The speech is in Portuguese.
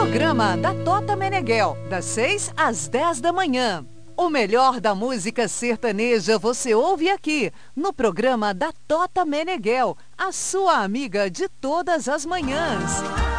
Programa da Tota Meneghel, das 6 às 10 da manhã. O melhor da música sertaneja você ouve aqui, no programa da Tota Meneghel, a sua amiga de todas as manhãs.